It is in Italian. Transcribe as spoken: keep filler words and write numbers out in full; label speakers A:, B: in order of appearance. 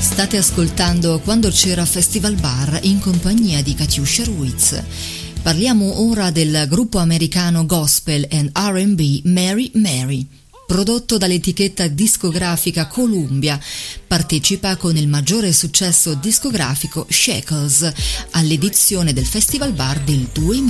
A: State ascoltando Quando c'era Festival Bar in compagnia di Katiuscia Ruiz. Parliamo ora del gruppo americano gospel and R and B Mary Mary. Prodotto dall'etichetta discografica Columbia, partecipa con il maggiore successo discografico Shekels all'edizione del Festival Bar del duemila.